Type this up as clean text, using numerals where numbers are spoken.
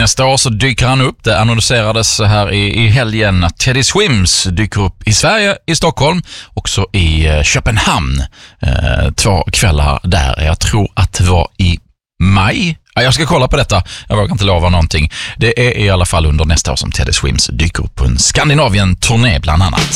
nästa år så dyker han upp. Det annonserades här i helgen att Teddy Swims dyker upp i Sverige, i Stockholm, också i Köpenhamn. 2 kvällar där. Jag tror att det var i maj. Ja, jag ska kolla på detta. Jag vågar inte lova någonting. Det är i alla fall under nästa år som Teddy Swims dyker upp på en Skandinavien-turné bland annat.